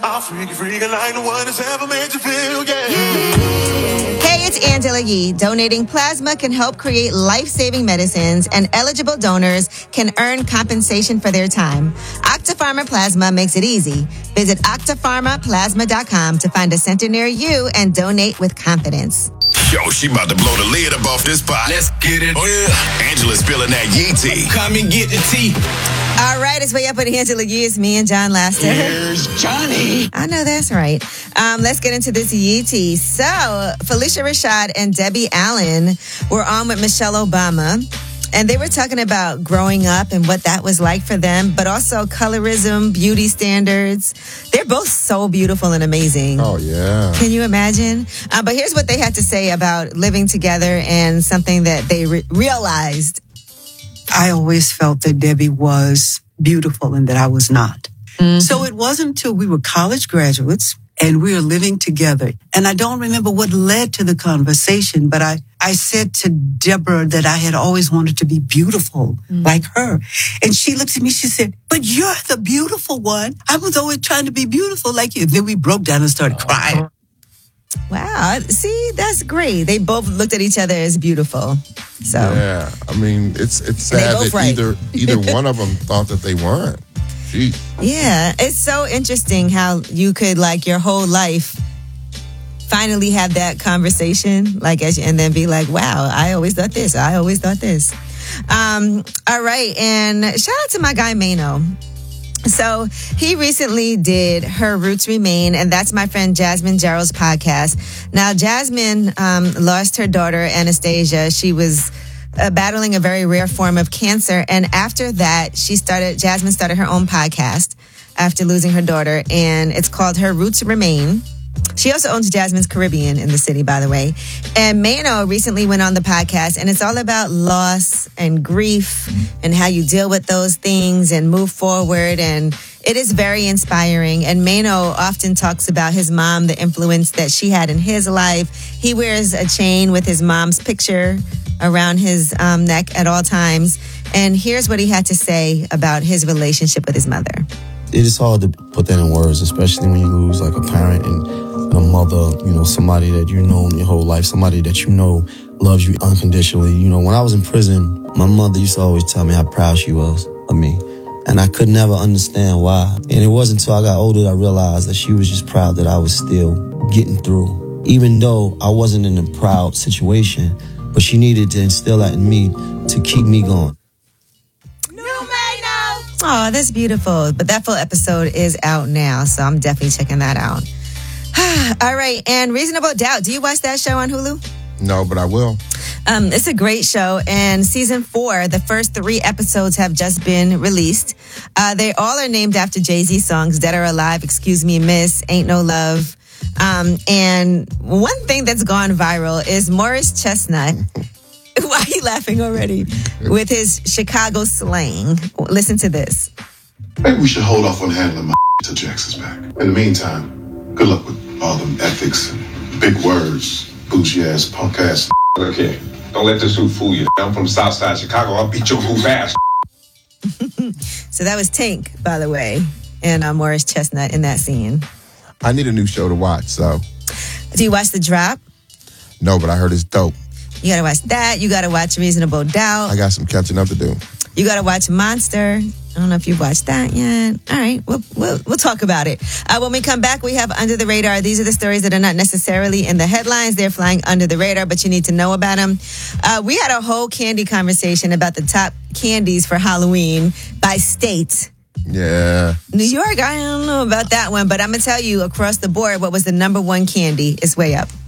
I'll freak like the one that's ever made you feel, yeah. Hey, it's Angela Yee. Donating plasma can help create life-saving medicines, and eligible donors can earn compensation for their time. Octapharma Plasma makes it easy. Visit octapharmaplasma.com to find a center near you and donate with confidence. Yo, she about to blow the lid up off this pot. Let's get it. Oh, yeah. Angela's spilling that Yee tea. Come and get the tea. All right, it's Way Up with Angela Yee. It's me and John Laster. Here's Johnny. I know that's right. Let's get into this Yee tea. So, Felicia Rashad and Debbie Allen were on with Michelle Obama, and they were talking about growing up and what that was like for them, but also colorism, beauty standards. They're both so beautiful and amazing. Oh, yeah. Can you imagine? But here's what they had to say about living together and something that they realized. I always felt that Debbie was beautiful and that I was not. Mm-hmm. So it wasn't until we were college graduates and we were living together. And I don't remember what led to the conversation, but I said to Deborah that I had always wanted to be beautiful like her. And she looked at me, she said, but you're the beautiful one. I was always trying to be beautiful like you. Then we broke down and started crying. Wow. See, that's great. They both looked at each other as beautiful. So yeah, I mean, it's sad that right. either one of them thought that they weren't. Gee. Yeah, it's so interesting how you could, like, your whole life finally have that conversation, like, and then be like, wow, I always thought this. I always thought this. All right, and shout out to my guy Mano. So he recently did Her Roots Remain, and that's my friend Jasmine Gerald's podcast. Now, Jasmine lost her daughter, Anastasia. She was battling a very rare form of cancer, and after that, Jasmine started her own podcast after losing her daughter, and it's called Her Roots Remain. She also owns Jasmine's Caribbean in the city, by the way. And Mano recently went on the podcast, and it's all about loss and grief and how you deal with those things and move forward. And it is very inspiring. And Mano often talks about his mom, the influence that she had in his life. He wears a chain with his mom's picture around his neck at all times. And here's what he had to say about his relationship with his mother. It is hard to put that in words, especially when you lose like a parent and a mother, you know, somebody that you know your whole life, somebody that you know loves you unconditionally. You know, when I was in prison, my mother used to always tell me how proud she was of me. And I could never understand why. And it wasn't until I got older that I realized that she was just proud that I was still getting through. Even though I wasn't in a proud situation, but she needed to instill that in me to keep me going. Oh, that's beautiful. But that full episode is out now, so I'm definitely checking that out. All right, and Reasonable Doubt. Do you watch that show on Hulu? No, but I will. It's a great show, and season 4, the first 3 episodes have just been released. They all are named after Jay-Z songs, Dead or Alive, Excuse Me, Miss, Ain't No Love. And one thing that's gone viral is Morris Chestnut. Why are you laughing already? With his Chicago slang. Listen to this. Maybe we should hold off on handling my till Jackson's back. In the meantime, good luck with all them ethics and big words, bougie ass, punk ass. Okay, don't let this hoop fool you. I'm from Southside Chicago. I'll beat your hoop ass. So that was Tank, by the way, and Morris Chestnut in that scene. I need a new show to watch, so. Do you watch The Drop? No, but I heard it's dope. You gotta watch that. You gotta watch Reasonable Doubt. I got some catching up to do. You gotta watch Monster. I don't know if you've watched that yet. All right, we'll talk about it. When we come back, we have Under the Radar. These are the stories that are not necessarily in the headlines. They're flying under the radar, but you need to know about them. We had a whole candy conversation about the top candies for Halloween by state. Yeah. New York, I don't know about that one, but I'm gonna tell you across the board what was the number 1 candy. It's Way Up.